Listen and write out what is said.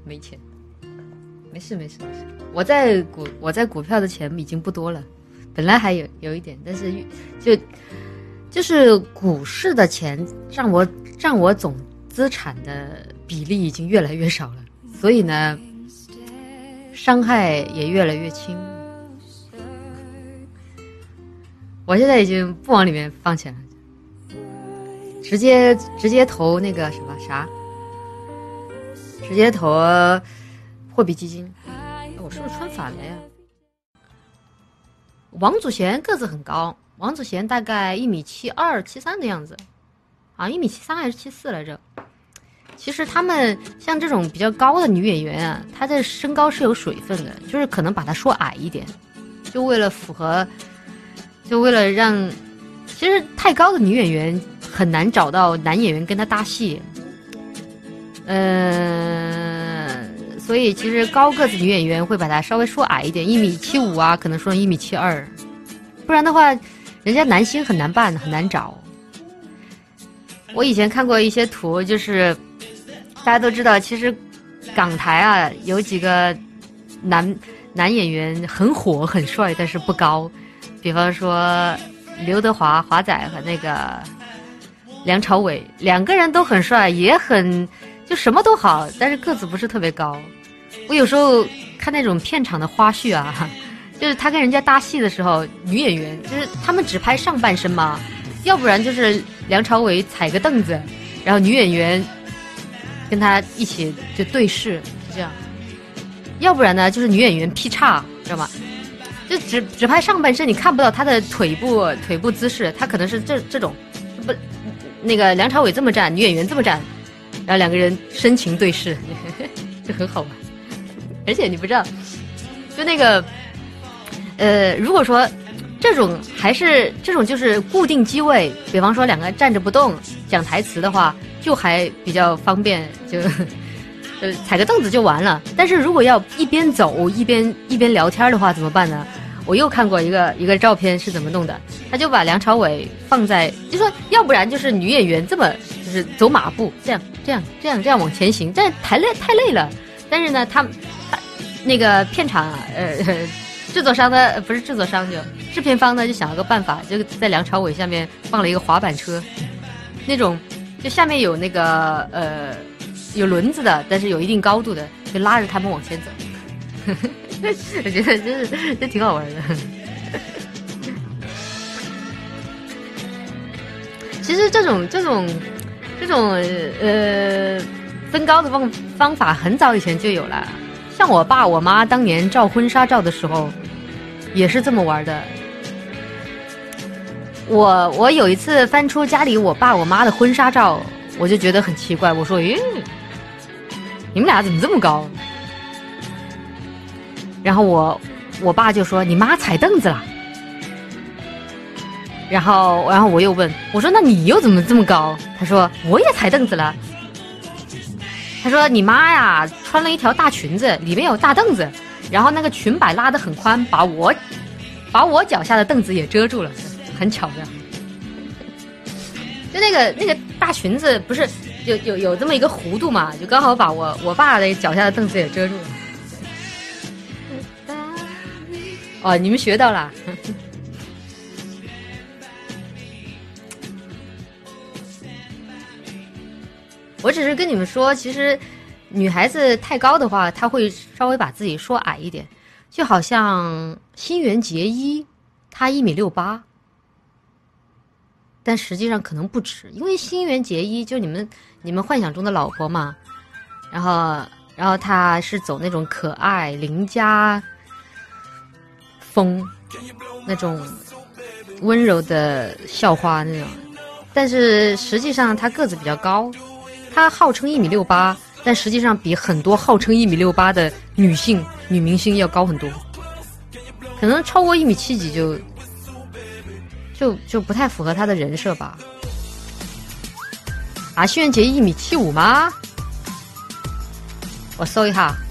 没钱。没事，我在股票的钱已经不多了，本来还有一点，但是就是股市的钱占我总资产的比例已经越来越少了，所以呢，伤害也越来越轻。我现在已经不往里面放钱了，直接投那个什么啥，直接投货币基金。我是不是穿反了呀？王祖贤个子很高，王祖贤大概1.72米、1.73米的样子，啊，1.73米还是1.74米来着。其实他们像这种比较高的女演员啊，她的身高是有水分的，就是可能把她说矮一点，就为了让，其实太高的女演员很难找到男演员跟她搭戏。所以其实高个子女演员会把她稍微说矮一点，1.75米啊，可能说1.72米，不然的话，人家男星很难办，很难找。我以前看过一些图，就是大家都知道，其实港台啊有几个男演员很火很帅，但是不高，比方说刘德华华仔和那个梁朝伟，两个人都很帅，也很就什么都好，但是个子不是特别高。我有时候看那种片场的花絮啊，就是他跟人家搭戏的时候，女演员就是他们只拍上半身嘛，要不然就是梁朝伟踩个凳子，然后女演员跟他一起就对视，是这样。要不然呢，就是女演员劈叉，知道吗？就只拍上半身，你看不到她的腿部姿势，她可能是这种，不，那个梁朝伟这么站，女演员这么站，然后两个人深情对视，就很好玩。而且你不知道，就那个，如果说这种就是固定机位，比方说两个站着不动讲台词的话，就还比较方便，就踩个凳子就完了。但是如果要一边走一边聊天的话，怎么办呢？我又看过一个照片是怎么弄的，他就把梁朝伟放在，就说要不然就是女演员这么就是走马步这样往前行，但太累了。但是呢，他那个片场制作商的不是制作商，就制片方呢就想了个办法，就在梁朝伟下面放了一个滑板车，那种就下面有那个有轮子的，但是有一定高度的，就拉着他们往前走。我觉得真挺好玩的。其实这种分高的方法很早以前就有了，像我爸我妈当年照婚纱照的时候也是这么玩的。我有一次翻出家里我爸我妈的婚纱照，我就觉得很奇怪，我说咦，你们俩怎么这么高？然后我爸就说你妈踩凳子了。然后我又问，我说那你又怎么这么高？他说我也踩凳子了。他说你妈呀穿了一条大裙子，里面有大凳子，然后那个裙摆拉得很宽，把我脚下的凳子也遮住了，很巧的。就那个大裙子不是有这么一个弧度嘛，就刚好把我爸的脚下的凳子也遮住了。哦，你们学到了。我只是跟你们说，其实女孩子太高的话，她会稍微把自己说矮一点，就好像新垣结衣，她1.68米，但实际上可能不止，因为新垣结衣就你们幻想中的老婆嘛，然后她是走那种可爱邻家风，那种温柔的校花那种，但是实际上她个子比较高。她号称1.68米，但实际上比很多号称1.68米的女明星要高很多，可能超过1.7米几就不太符合她的人设吧。啊，新垣结衣1.75米吗？我搜一下。